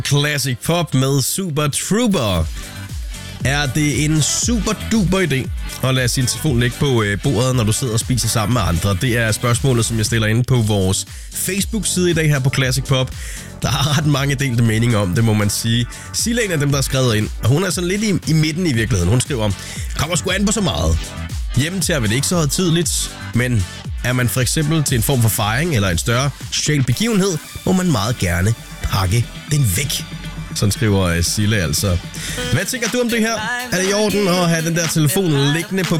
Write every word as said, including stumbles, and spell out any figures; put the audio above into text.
Classic Pop med Super Trooper. Er det en super duper idé at lade sin telefon ligge på bordet, når du sidder og spiser sammen med andre? Det er spørgsmålet, som jeg stiller inde på vores Facebook-side i dag her på Classic Pop. Der er ret mange delte meninger om det, må man sige. Silla er en af dem, der har skrevet ind, og hun er sådan lidt i, i midten i virkeligheden. Hun skriver, kommer sgu an på så meget. Hjemme til er vel ikke så tidligt, men er man for eksempel til en form for fejring eller en større social begivenhed, må man meget gerne pakke den væk. Sådan skriver Silla altså. Hvad tænker du om det her? Er det i orden at have den der telefon liggende på